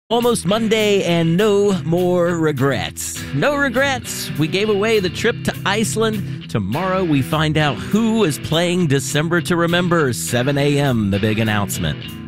Almost Monday and no more regrets. No regrets. We gave away the trip to Iceland. Tomorrow we find out who is playing December to Remember. 7 a.m. the big announcement.